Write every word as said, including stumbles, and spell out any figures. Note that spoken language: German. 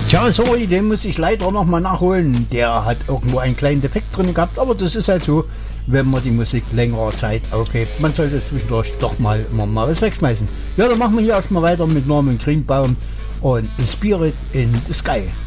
Tja, sorry, den muss ich leider nochmal nachholen. Der hat irgendwo einen kleinen Defekt drin gehabt, aber das ist halt so, wenn man die Musik längere Zeit aufhebt. Man sollte zwischendurch doch mal immer mal was wegschmeißen. Ja, dann machen wir hier erstmal weiter mit Norman Greenbaum und Spirit in the Sky.